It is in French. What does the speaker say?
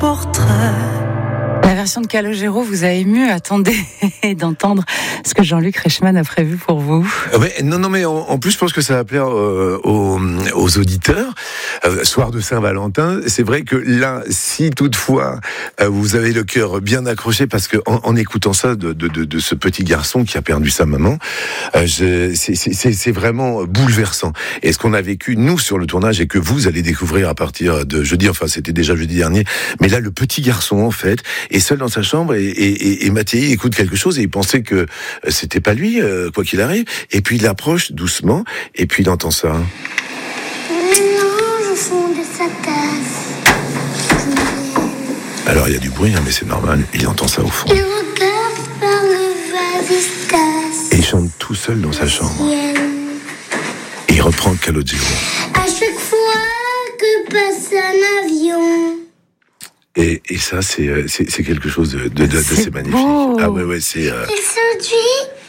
portrait. La version de Calogero vous a ému. Attendez d'entendre ce que Jean-Luc Reichmann a prévu pour vous. Ouais, non, mais en plus, je pense que ça va plaire aux auditeurs. Soir de Saint-Valentin, c'est vrai que là, si toutefois vous avez le cœur bien accroché, parce que en écoutant ça de ce petit garçon qui a perdu sa maman, c'est vraiment bouleversant. Et ce qu'on a vécu nous sur le tournage et que vous allez découvrir à partir de jeudi, enfin c'était déjà jeudi dernier, mais là le petit garçon en fait est seul dans sa chambre et Mathieu écoute quelque chose et il pensait que c'était pas lui, quoi qu'il arrive, et puis il approche doucement et puis il entend ça. Mélange au fond de sa tasse. Alors il y a du bruit, mais c'est normal, il entend ça au fond. Il regarde par le vase et se tasse. Et il chante tout seul dans sa chambre. Et il reprend Calogero. À chaque fois que passe un avion. Et ça, c'est quelque chose d'assez magnifique. Beau. Ah ouais, c'est... Il se dit